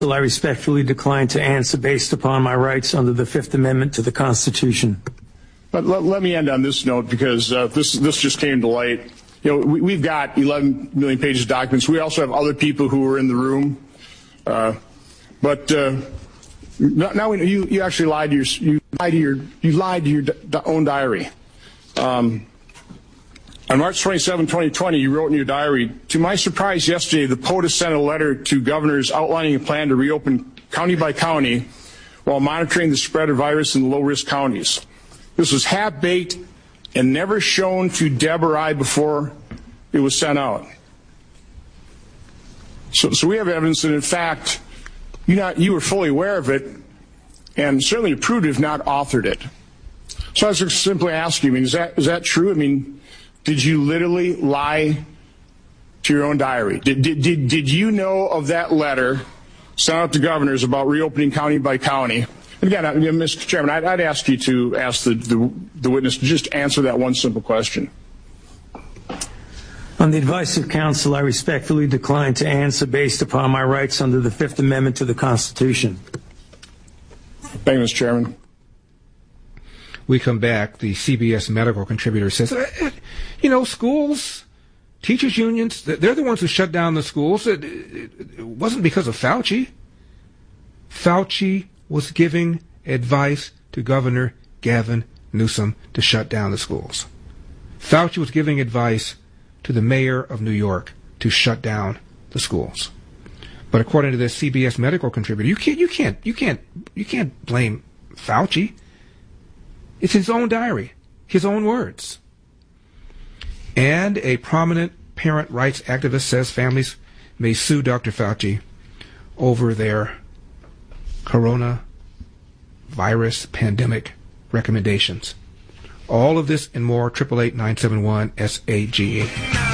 I respectfully decline to answer based upon my rights under the Fifth Amendment to the Constitution. But let me end on this note, because this just came to light. You know, we've got 11 million pages of documents. We also have other people who were in the room. But now you actually lied to your own diary. On March 27, 2020, you wrote in your diary, "To my surprise yesterday, the POTUS sent a letter to governors outlining a plan to reopen county by county while monitoring the spread of virus in the low-risk counties. This was half-baked and never shown to Deb or I before it was sent out." So we have evidence that, in fact, you were fully aware of it and certainly approved, if not authored it. So I was just simply asking, is that true? I mean, did you literally lie to your own diary? Did you know of that letter sent out to governors about reopening county by county? And again, Mr. Chairman, I'd ask you to ask the witness to just answer that one simple question. On the advice of counsel, I respectfully decline to answer based upon my rights under the Fifth Amendment to the Constitution. Thank you, Mr. Chairman. We come back, the CBS medical contributor says, schools, teachers' unions, they're the ones who shut down the schools. It wasn't because of Fauci. Fauci was giving advice to Governor Gavin Newsom to shut down the schools. Fauci was giving advice to the mayor of New York to shut down the schools. But according to this CBS medical contributor, you can't blame Fauci. It's his own diary, his own words. And a prominent parent rights activist says families may sue Dr. Fauci over their coronavirus pandemic recommendations. All of this and more, 888-971-SAGE.